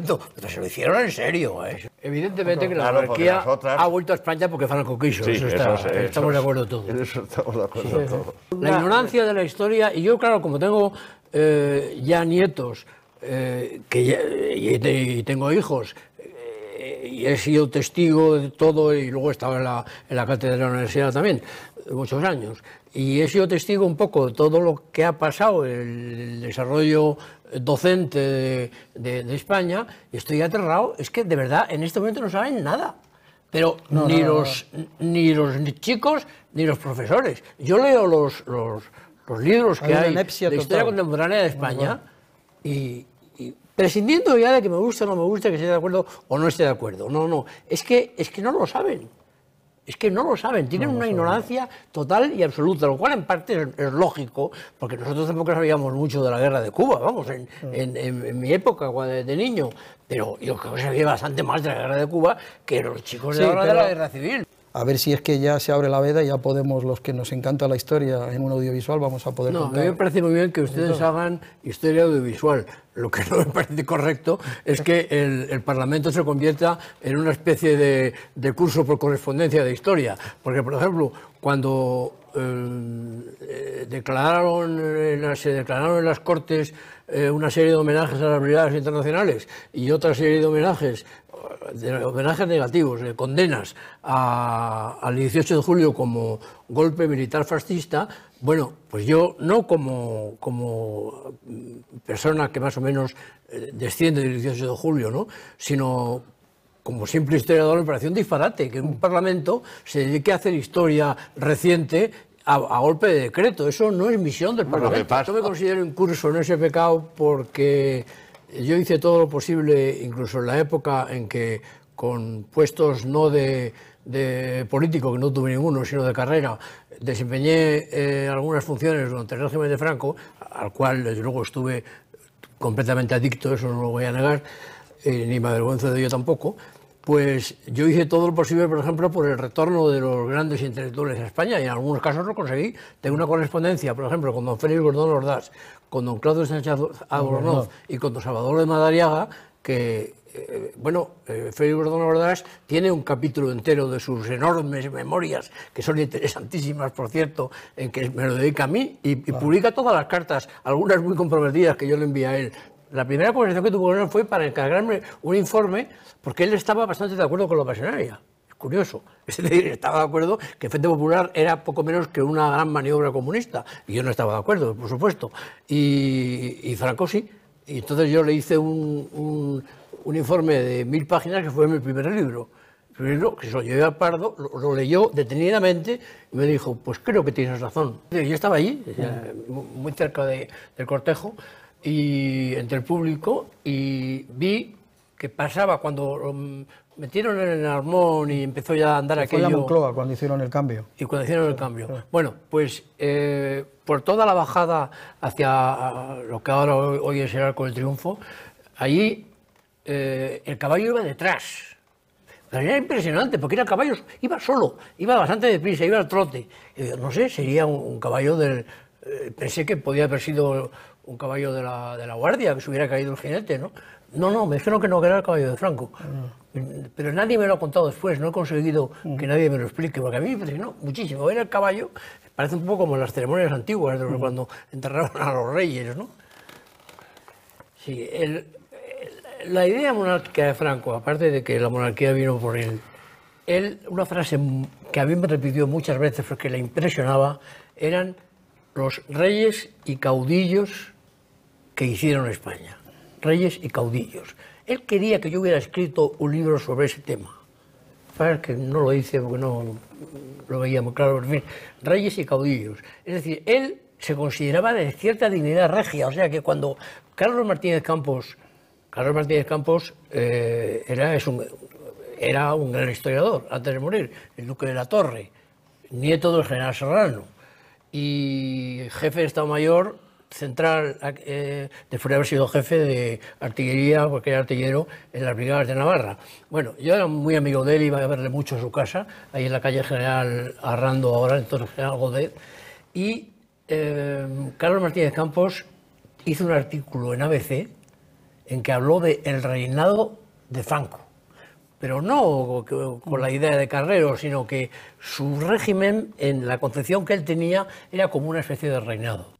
cuento, pero se lo hicieron en serio. Evidentemente que la monarquía ha vuelto a España porque Franco quiso, Sí, estamos de acuerdo todos. En eso estamos de acuerdo todos. La ignorancia de la historia, y yo claro, como tengo ya nietos y tengo hijos, y he sido testigo de todo, y luego estaba en la cátedra de la universidad también, muchos años, y he sido testigo un poco de todo lo que ha pasado, el desarrollo docente de España, y estoy aterrado. Es que de verdad en este momento no saben nada, pero ni los chicos ni los profesores. Yo leo los libros que hay de historia contemporánea de España y prescindiendo ya de que me guste o no me guste, que esté de acuerdo o no esté de acuerdo. No, es que no lo saben. Es que no lo saben, tienen una ignorancia total y absoluta, lo cual en parte es lógico, porque nosotros tampoco sabíamos mucho de la guerra de Cuba, vamos, en mi época de niño, pero yo creo que sabía bastante más de la guerra de Cuba que los chicos de ahora de la guerra civil. A ver si es que ya se abre la veda y ya podemos, los que nos encanta la historia en un audiovisual, vamos a poder contar. A mí me parece muy bien que ustedes hagan historia audiovisual. Lo que no me parece correcto es que el Parlamento se convierta en una especie de curso por correspondencia de historia. Porque, por ejemplo, cuando se declararon en las Cortes una serie de homenajes a las brigadas internacionales y otra serie de homenajes negativos, de condenas al 18 de julio como golpe militar fascista, bueno, pues yo no como persona que más o menos desciende del 18 de julio, ¿no?, sino como simple historiador, me pareció un disparate que un Parlamento se dedique a hacer historia reciente a golpe de decreto. Eso no es misión del Parlamento. Yo me considero incurso en ese pecado porque yo hice todo lo posible, incluso en la época en que con puestos no de político, que no tuve ninguno, sino de carrera, desempeñé algunas funciones durante el régimen de Franco, al cual desde luego estuve completamente adicto, eso no lo voy a negar, ni me avergüenzo de ello tampoco. Pues yo hice todo lo posible, por ejemplo, por el retorno de los grandes intelectuales a España, y en algunos casos lo conseguí. Tengo una correspondencia, por ejemplo, con don Félix Gordón Ordaz, con don Claudio Sánchez Albornoz y con don Salvador de Madariaga, que, Félix Gordón Ordaz tiene un capítulo entero de sus enormes memorias, que son interesantísimas, por cierto, en que me lo dedica a mí, y publica todas las cartas, algunas muy comprometidas, que yo le envié a él. La primera conversación que tuve con él fue para encargarme un informe, porque él estaba bastante de acuerdo con la pasionaria. Es curioso. Es decir, estaba de acuerdo que Frente Popular era poco menos que una gran maniobra comunista. Y yo no estaba de acuerdo, por supuesto. Y Franco sí. Y entonces yo le hice un informe de 1000 páginas, que fue mi primer libro. Primero, que se lo llevé a Pardo, lo leyó detenidamente y me dijo, pues creo que tienes razón. Yo estaba allí, muy cerca del cortejo, y entre el público, y vi que pasaba cuando lo metieron en el Armón y empezó ya a andar aquello. Fue la Moncloa cuando hicieron el cambio. Y cuando hicieron el cambio. Bueno, pues por toda la bajada hacia lo que ahora hoy es el Arco del Triunfo, allí el caballo iba detrás. Pero era impresionante, porque era caballo, iba solo, iba bastante deprisa, iba al trote. Y yo, no sé, sería un caballo del... pensé que podía haber sido un caballo de la Guardia, que se hubiera caído el jinete, ¿no? No, me dijeron que no, que era el caballo de Franco. Pero nadie me lo ha contado después, no he conseguido que nadie me lo explique, porque a mí me impresionó muchísimo. Ver el caballo parece un poco como en las ceremonias antiguas, cuando enterraron a los reyes, ¿no? Sí, la idea monárquica de Franco, aparte de que la monarquía vino por él, una frase que a mí me repitió muchas veces porque le impresionaba, eran los reyes y caudillos que hicieron España. Reyes y caudillos. Él quería que yo hubiera escrito un libro sobre ese tema. Para que no lo hice porque no lo veía muy claro, pero en fin, reyes y caudillos. Es decir, él se consideraba de cierta dignidad regia, o sea que cuando Carlos Martínez Campos era un gran historiador antes de morir, el duque de la Torre, nieto del general Serrano, y jefe de Estado Mayor central, después de haber sido jefe de artillería, porque era artillero en las brigadas de Navarra. Bueno, yo era muy amigo de él, iba a verle mucho a su casa, ahí en la calle General Arrando ahora, entonces General Godet, y Carlos Martínez Campos hizo un artículo en ABC en que habló de el reinado de Franco, pero no con la idea de Carrero, sino que su régimen, en la concepción que él tenía, era como una especie de reinado.